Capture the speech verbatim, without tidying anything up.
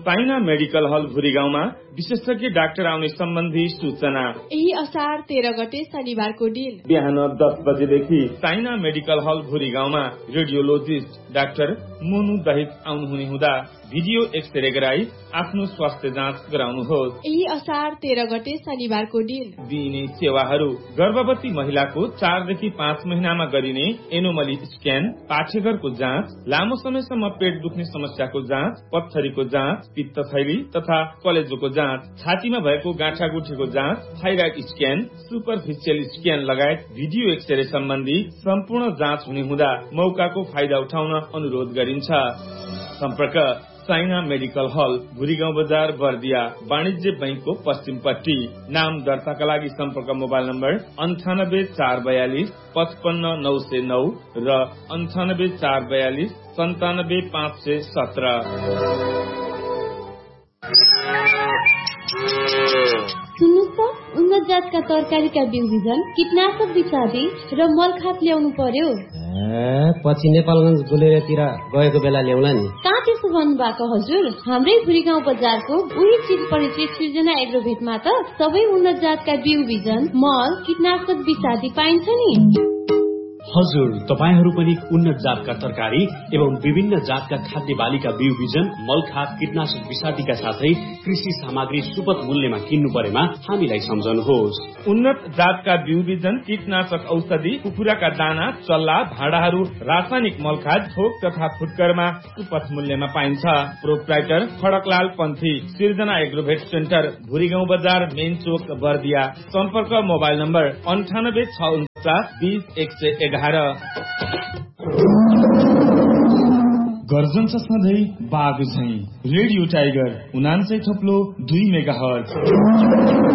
Saina medical हल भुरीगाउँमा विशेषज्ञ doctor आउने सम्बन्धी सूचना। यही असार तेह्र गते शनिबारको दिन बिहान दस बजेदेखि साइना मेडिकल हल भुरीगाउँमा रेडियोलोजिस्ट डाक्टर मोनु दहित आउनुहुने हुँदा भिडियो एक्सरे गराई आफ्नो स्वास्थ्य जाँच गराउनुहोस्। यही असार तेह्र गते शनिबारको दिन दिइने सेवाहरू गर्भवती महिलाको चारदेखि पाँच महिनामा गरिने एनोमली स्क्यान, पाठेघरको जाँच, लामो समयसम्म पेट दुख्ने समस्याको जाँच, पत्थरीको जाँच, पित्तथैली तथा कलेजोको जाँच, छातीमा भएको गाँठागुठीको जाँच, थाइराइड स्क्यान, सुपरफिसियल स्क्यान लगायत भिडियो एक्सरे सम्बन्धी सम्पूर्ण जाँच हुने हुँदा मौकाको फाइदा उठाउन अनुरोध गरिन्छ। सम्पर्क साइना मेडिकल हल भुरीगाउँ बजार बर्दिया वाणिज्य बैंकको पश्चिमपट्टि। नाम दर्ताका लागि सम्पर्क मोबाइल नम्बर अन्ठानब्बे चार बयालिस पचपन्न नौ सय नौ र अन्ठानब्बे चार बयालिस सन्तानब्बे पाँच सय सत्र। सुन्नुहोस् त, उन्नत जातका तरकारीका बिउ बिजन, कीटनाशक विषादी र मलखात ल्याउनु पर्यो। पछि नेपालगञ्ज गुलेरतिर गएको बेला ल्याउला नि। कहाँ त्यसो भन्नुभएको हजुर? हाम्रै भुरीगाउँ बजारको उही चिज परिचय सृजना एग्रोभेटमा त सबै उन्नत जातका बिउ बिजन, मल, कीटनाशक विषादी पाइन्छ नि। हजुर, तपाईहरू पनि उन्नत जातका तरकारी एवं विभिन्न जातका खाद्य बालीका बिउ बिजन, मलखात, कीटनाशक विषादीका साथै कृषि सामग्री सुपथ मूल्यमा किन्नु परेमा हामीलाई सम्झनुहोस्। उन्नत जातका बिउ बिजन, कीटनाशक औषधि, कुखुराका दाना, चल्ला, भाँडाहरू, रासायनिक मलखात थोक तथा फुटकरमा सुपथ मूल्यमा पाइन्छ। प्रोप्राइटर खडकलाल पन्थी, सिर्जना एग्रोभेट सेन्टर, भुरीगाउँ बजार, मेन चोक, बर्दिया। सम्पर्क मोबाइल नम्बर अन्ठानब्बे छ उन्चास बीस एक सय एघार। गर्जन छ सधैँ बाघ झैं रेडियो टाइगर उनान्सय थप्लो दुई मेगा हर्ज।